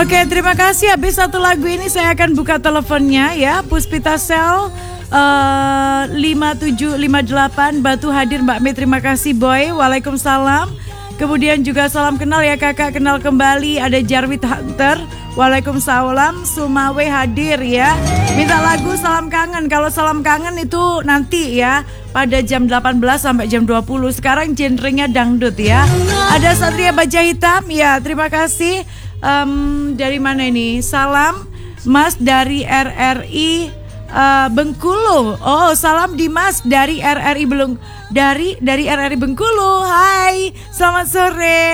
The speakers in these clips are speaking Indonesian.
Oke, terima kasih. Habis satu lagu ini saya akan buka teleponnya ya. Puspita Sel 5758 Batu hadir Mbak Mei. Terima kasih Boy. Waalaikumsalam. Kemudian juga salam kenal ya kakak, kenal kembali. Ada Jarwit Hunter. Waalaikumsalam. Sumawe hadir ya. Minta lagu salam kangen. Kalau salam kangen itu nanti ya pada jam 18 sampai jam 20. Sekarang genrenya dangdut ya. Ada Satria Baja Hitam ya. Terima kasih. Dari mana ini? Salam Mas dari RRI Bengkulu. Oh, salam Dimas dari RRI dari RRI Bengkulu. Hai, selamat sore.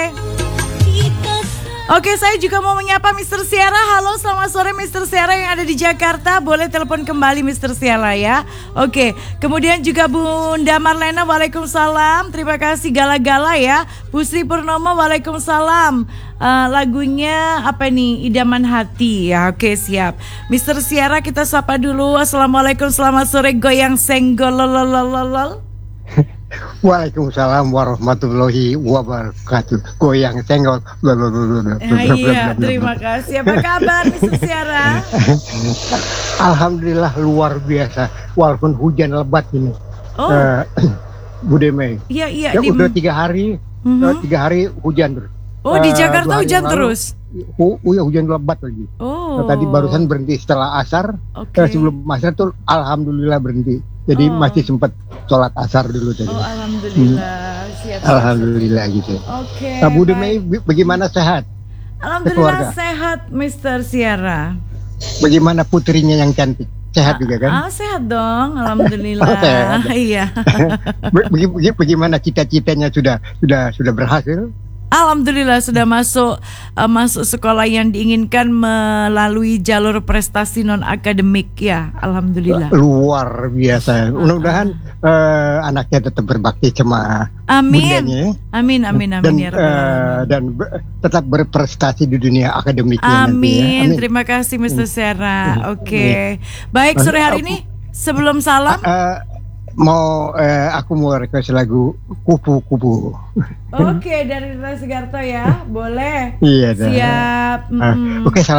Oke, saya juga mau menyapa Mr. Sierra. Halo, selamat sore Mr. Sierra yang ada di Jakarta. Boleh telepon kembali Mr. Sierra ya. Oke, kemudian juga Bunda Marlena, waalaikumsalam. Terima kasih Gala-Gala ya. Bu Sri Purnomo, waalaikumsalam. Lagunya apa nih? Idaman Hati ya. Oke, siap. Mr. Sierra kita sapa dulu. Assalamualaikum, selamat sore. Goyang senggol lolololol. Waalaikumsalam warahmatullahi wabarakatuh. Goyang senggol. Iya, terima kasih. Apa kabar Mr. Sierra? Alhamdulillah luar biasa. Walaupun hujan lebat ini. Oh, Bude Mei. iya. Ya, udah 3 hari, 3 hari hujan terus. Oh, di Jakarta hujan terus? Ya, hujan lebat lagi. Oh. Tadi barusan berhenti setelah asar. Oke. Sebelum asar tuh alhamdulillah berhenti. Jadi masih sempat sholat asar dulu tadi. Oh, alhamdulillah. Siap. Alhamdulillah gitu. Oke. Bude Mei bagaimana, sehat? Alhamdulillah sehat Mr. Sierra. Bagaimana putrinya yang cantik? Sehat juga kan? Sehat dong, alhamdulillah. Sehat. Iya. Bagaimana cita-citanya sudah berhasil? Alhamdulillah sudah masuk sekolah yang diinginkan melalui jalur prestasi non akademik ya. Alhamdulillah. Luar biasa. Mudah-mudahan anaknya tetap berbakti sama bundanya. Amin dan, ya Rabbal Alamin. Dan tetap berprestasi di dunia akademiknya. Amin. Nanti ya. Amin. Terima kasih Mr. Sierra. Oke. Baik, sore hari ini sebelum salam aku mau request lagu Kupu-Kupu. Oke, dari Rina Sigarto ya. Boleh. Iya. Siap. Oke,